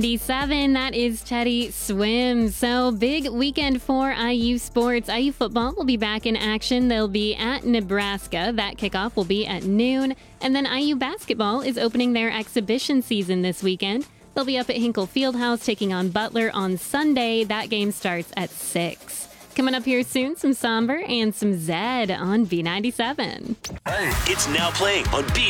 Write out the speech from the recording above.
D7, that is Teddy Swim. So, big weekend for IU sports. IU football will be back in action. They'll be at Nebraska. That kickoff will be at noon. And then IU basketball is opening their exhibition season this weekend. They'll be up at Hinkle Fieldhouse taking on Butler on Sunday. That game starts at 6. Coming up here soon, some Somber and some Zed on B97. It's now playing on B